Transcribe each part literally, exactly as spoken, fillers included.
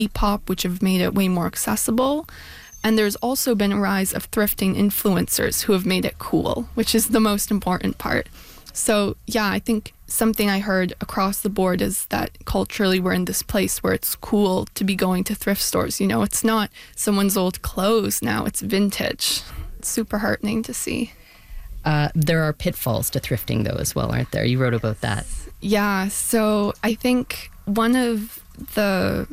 Depop, which have made it way more accessible. And there's also been a rise of thrifting influencers who have made it cool, which is the most important part. So yeah, I think something I heard across the board is that culturally we're in this place where it's cool to be going to thrift stores. You know, it's not someone's old clothes now, it's vintage. It's super heartening to see. Uh, there are pitfalls to thrifting, though, as well, aren't there? You wrote about that. Yeah, so I think one of the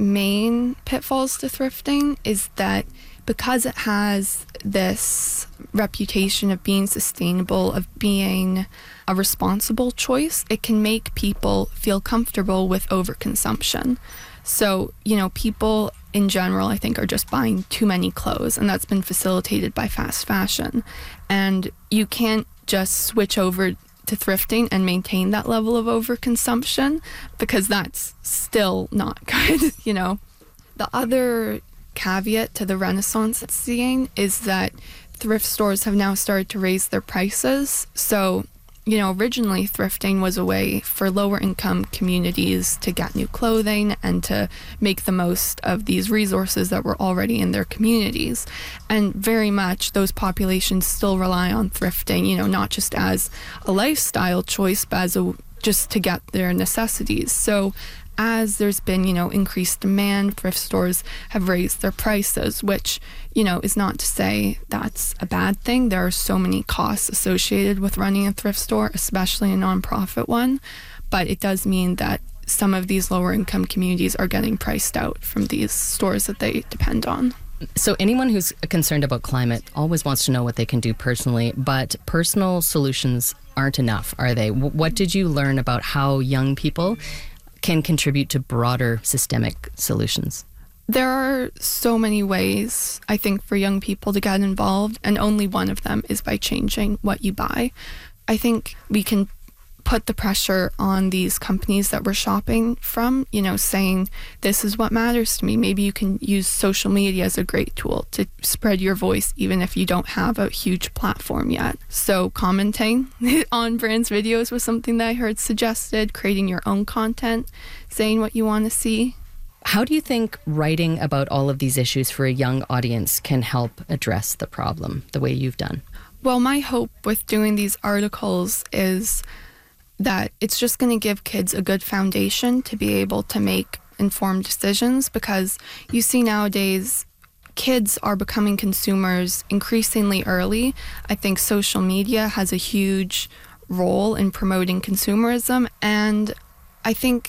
main pitfalls to thrifting is that because it has this reputation of being sustainable, of being a responsible choice, it can make people feel comfortable with overconsumption. So, you know, people in general, I think, are just buying too many clothes, and that's been facilitated by fast fashion. And you can't just switch over to thrifting and maintain that level of overconsumption, because that's still not good, you know. The other caveat to the renaissance it's seeing is that thrift stores have now started to raise their prices. So, you know, originally thrifting was a way for lower income communities to get new clothing and to make the most of these resources that were already in their communities. And very much those populations still rely on thrifting, you know, not just as a lifestyle choice, but as a, just to get their necessities. So as there's been, you know, increased demand, thrift stores have raised their prices, which, you know, is not to say that's a bad thing. There are so many costs associated with running a thrift store, especially a nonprofit one. But it does mean that some of these lower income communities are getting priced out from these stores that they depend on. So anyone who's concerned about climate always wants to know what they can do personally, but personal solutions aren't enough, are they? What did you learn about how young people can contribute to broader systemic solutions? There are so many ways, I think, for young people to get involved, and only one of them is by changing what you buy. I think we can put the pressure on these companies that we're shopping from, you know, saying, this is what matters to me. Maybe you can use social media as a great tool to spread your voice, even if you don't have a huge platform yet. So commenting on brands' videos was something that I heard suggested, creating your own content, saying what you want to see. How do you think writing about all of these issues for a young audience can help address the problem the way you've done? Well, my hope with doing these articles is that it's just going to give kids a good foundation to be able to make informed decisions, because you see nowadays kids are becoming consumers increasingly early. I think social media has a huge role in promoting consumerism, and I think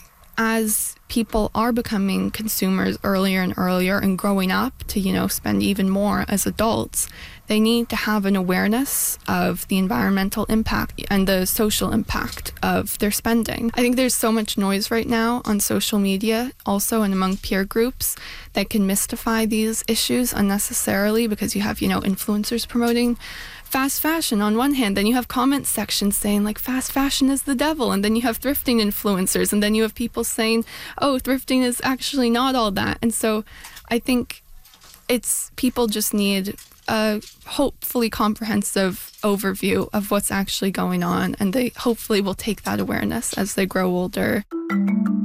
as people are becoming consumers earlier and earlier and growing up to, you know, spend even more as adults, they need to have an awareness of the environmental impact and the social impact of their spending. I think there's so much noise right now on social media also and among peer groups that can mystify these issues unnecessarily, because you have, you know, influencers promoting fast fashion on one hand, then you have comment sections saying like fast fashion is the devil, and then you have thrifting influencers, and then you have people saying, oh, thrifting is actually not all that. And so I think it's people just need a hopefully comprehensive overview of what's actually going on, and they hopefully will take that awareness as they grow older.